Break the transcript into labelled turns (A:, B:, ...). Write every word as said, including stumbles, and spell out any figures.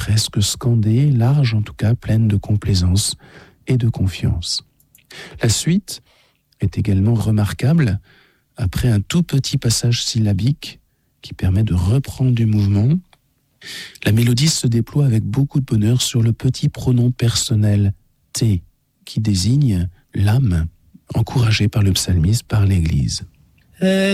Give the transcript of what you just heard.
A: presque scandée, large en tout cas, pleine de complaisance et de confiance. La suite est également remarquable après un tout petit passage syllabique qui permet de reprendre du mouvement. La mélodie se déploie avec beaucoup de bonheur sur le petit pronom personnel « T » qui désigne l'âme encouragée par le psalmiste, par l'Église.